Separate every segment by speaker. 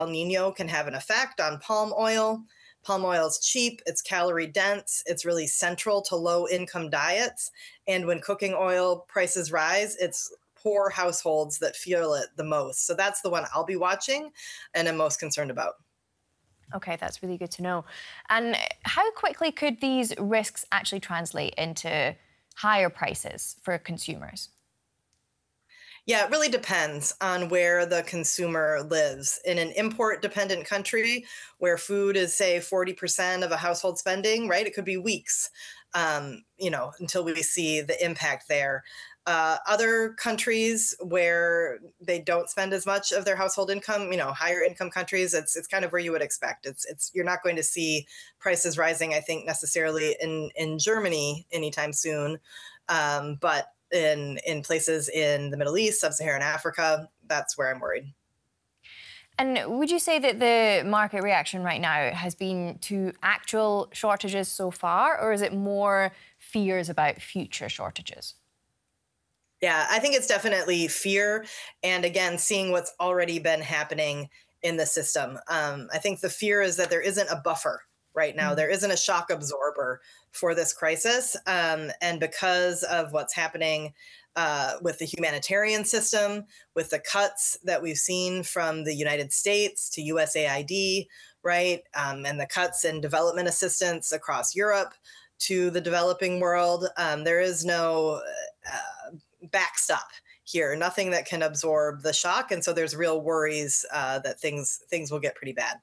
Speaker 1: El Nino can have an effect on palm oil. Palm oil is cheap, it's calorie dense, it's really central to low income diets. And when cooking oil prices rise, it's poor households that feel it the most. So that's the one I'll be watching and am most concerned about.
Speaker 2: Okay, that's really good to know. And how quickly could these risks actually translate into higher prices for consumers?
Speaker 1: Yeah, it really depends on where the consumer lives. In an import dependent country where food is, say, 40% of a household spending, right? It could be weeks, until we see the impact there. Other countries where they don't spend as much of their household income, higher income countries, it's kind of where you would expect. It's you're not going to see prices rising, I think, necessarily in Germany anytime soon, but in places in the Middle East, Sub-Saharan Africa, that's where I'm worried.
Speaker 2: And would you say that the market reaction right now has been to actual shortages so far, or is it more fears about future shortages?
Speaker 1: Yeah, I think it's definitely fear. And again, seeing what's already been happening in the system. I think the fear is that there isn't a buffer right now.
Speaker 2: Mm.
Speaker 1: There isn't a shock absorber for this crisis. And because of what's happening with the humanitarian system, with the cuts that we've seen from the United States to USAID, right? And the cuts in development assistance across Europe to the developing world, there is no backstop here, nothing that can absorb the shock. And so there's real worries that things will get pretty bad.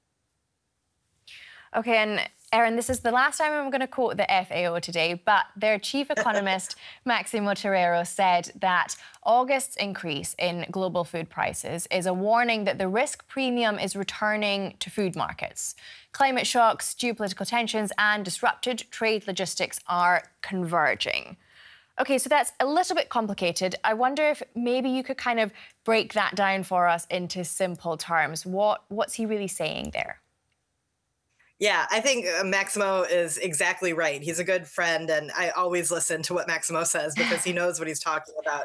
Speaker 2: Okay, and Erin, this is the last time I'm going to quote the FAO today, but their chief economist, Maximo Torero, said that August's increase in global food prices is a warning that the risk premium is returning to food markets. Climate shocks, geopolitical tensions, and disrupted trade logistics are converging. Okay, so that's a little bit complicated. I wonder if maybe you could kind of break that down for us into simple terms. What's he really saying there?
Speaker 1: Yeah, I think Maximo is exactly right. He's a good friend, and I always listen to what Maximo says because he knows what he's talking about.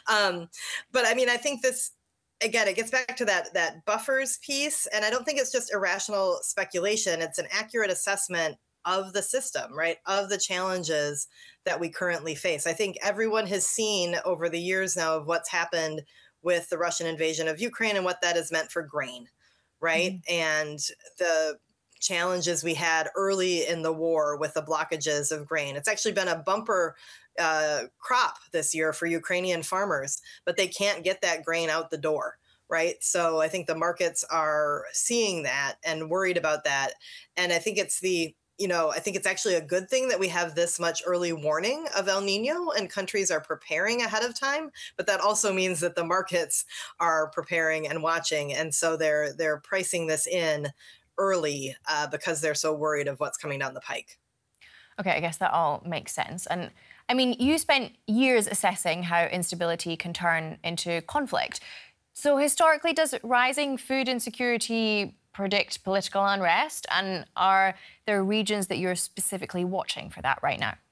Speaker 1: But I mean, I think this again, it gets back to that buffers piece, and I don't think it's just irrational speculation. It's an accurate assessment of the system, right? Of the challenges that we currently face. I think everyone has seen over the years now of what's happened with the Russian invasion of Ukraine and what that has meant for grain, right?
Speaker 2: Mhm.
Speaker 1: And the challenges we had early in the war with the blockages of grain. It's actually been a bumper crop this year for Ukrainian farmers, but they can't get that grain out the door. Right. So I think the markets are seeing that and worried about that. And I think I think it's actually a good thing that we have this much early warning of El Nino and countries are preparing ahead of time. But that also means that the markets are preparing and watching. And so they're pricing this in early because they're so worried of what's coming down the pike.
Speaker 2: Okay, I guess that all makes sense. And I mean, you spent years assessing how instability can turn into conflict. So historically, does rising food insecurity predict political unrest? And are there regions that you're specifically watching for that right now?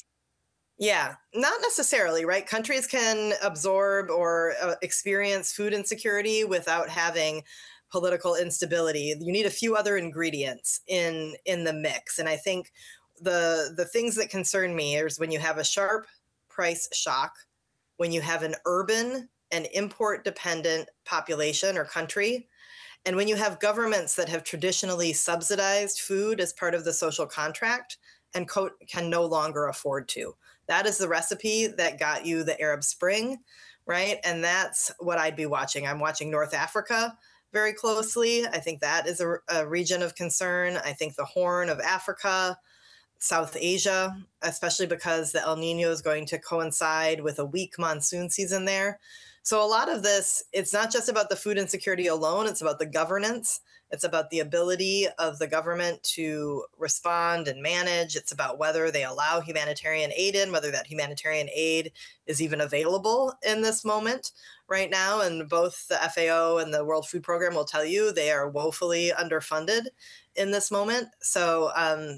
Speaker 1: Yeah, not necessarily, right? Countries can absorb or experience food insecurity without having political instability. You need a few other ingredients in the mix, and I think the things that concern me is when you have a sharp price shock, when you have an urban and import dependent population or country, and when you have governments that have traditionally subsidized food as part of the social contract and can no longer afford to. That is the recipe that got you the Arab Spring, right? And that's what I'd be watching. I'm watching North Africa very closely. I think that is a region of concern. I think the Horn of Africa, South Asia, especially because the El Nino is going to coincide with a weak monsoon season there. So a lot of this, it's not just about the food insecurity alone, it's about the governance. It's about the ability of the government to respond and manage. It's about whether they allow humanitarian aid in, whether that humanitarian aid is even available in this moment right now. And both the FAO and the World Food Program will tell you they are woefully underfunded in this moment. So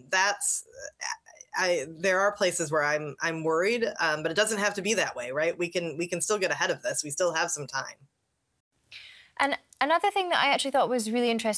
Speaker 1: there are places where I'm worried, but it doesn't have to be that way, right? We can still get ahead of this. We still have some time.
Speaker 2: And another thing that I actually thought was really interesting